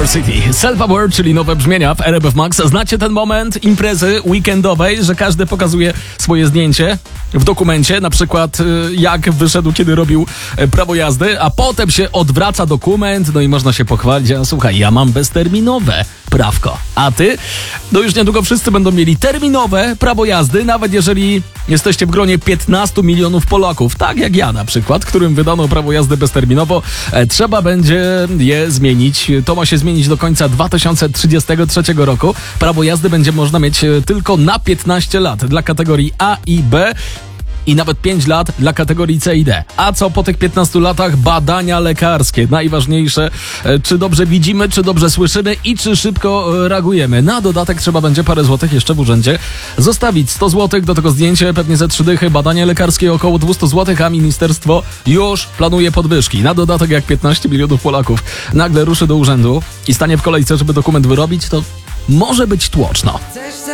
Your City. Self-Aware, czyli nowe brzmienia w RMF Max. Znacie ten moment imprezy weekendowej, że każdy pokazuje swoje zdjęcie w dokumencie, na przykład jak wyszedł, kiedy robił prawo jazdy, a potem się odwraca dokument, no i można się pochwalić, a słuchaj, ja mam bezterminowe prawko, a ty? No już niedługo wszyscy będą mieli terminowe prawo jazdy, nawet jeżeli jesteście w gronie 15 milionów Polaków, tak jak ja na przykład, którym wydano prawo jazdy bezterminowo, trzeba będzie je zmienić. To ma się zmienić do końca 2033 roku. Prawo jazdy będzie można mieć tylko na 15 lat dla kategorii A i B i nawet 5 lat dla kategorii C i D. A co po tych 15 latach? Badania lekarskie. Najważniejsze, czy dobrze widzimy, czy dobrze słyszymy i czy szybko reagujemy. Na dodatek trzeba będzie parę złotych jeszcze w urzędzie zostawić. 100 złotych do tego zdjęcia, pewnie ze 3 dychy. Badanie lekarskie około 200 złotych, a ministerstwo już planuje podwyżki. Na dodatek, jak 15 milionów Polaków nagle ruszy do urzędu i stanie w kolejce, żeby dokument wyrobić, to może być tłoczno.